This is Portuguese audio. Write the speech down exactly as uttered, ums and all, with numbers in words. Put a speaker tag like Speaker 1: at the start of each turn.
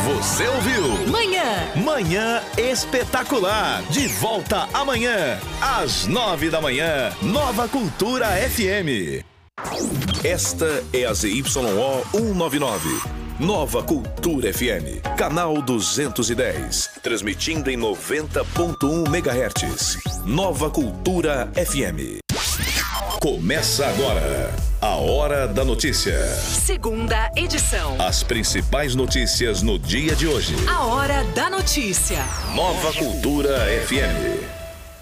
Speaker 1: Você ouviu?
Speaker 2: Manhã.
Speaker 1: Manhã Espetacular. De volta amanhã, às nove da manhã. Nova Cultura F M. Esta é a Z Y O cento e noventa e nove. Nova Cultura F M. Canal duzentos e dez. Transmitindo em noventa ponto um megahertz. Nova Cultura F M. Começa agora a Hora da Notícia.
Speaker 2: Segunda edição.
Speaker 1: As principais notícias no dia de hoje.
Speaker 2: A Hora da Notícia.
Speaker 1: Nova Cultura F M.